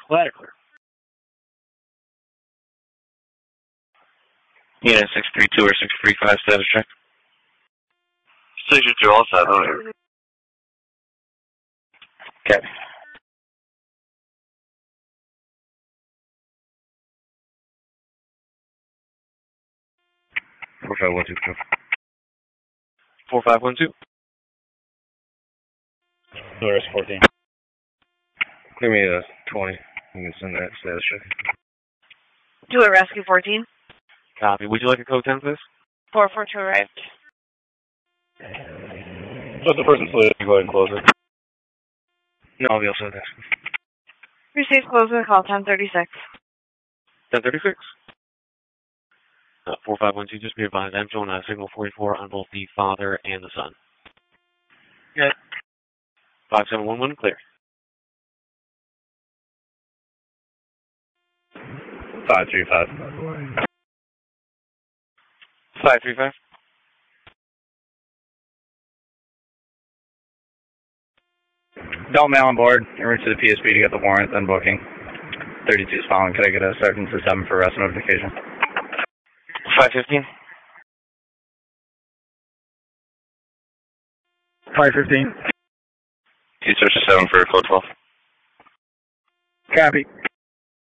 Ladder clear. Unit 632 or 635 status check. 632 all set, over. Okay. Four five one two. 4512. Doors 14. Give me a 20. You can send that status check. Do it, Rescue 14. Copy. Would you like a code 10, please? 442 arrived. Let the person sleep. Go ahead and close it. No, I'll be all set. Thanks. Received closing call 1036. 1036. 4512, just be advised, I'm showing signal 44 on both the father and the son. Yeah. 5711, clear. 535. 535. Don't mail on board. You're to the PSP to get the warrant, then booking. 32 is following. Could I get a sergeant for 7 for arrest notification? 515. 515. 2 search 7 for code 12. Copy.